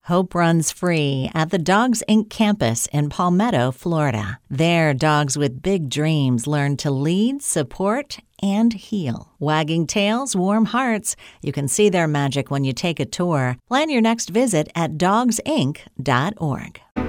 Hope runs free at the Dogs Inc. campus in Palmetto, Florida. There, dogs with big dreams learn to lead, support, and heal. Wagging tails, warm hearts. You can see their magic when you take a tour. Plan your next visit at dogsinc.org.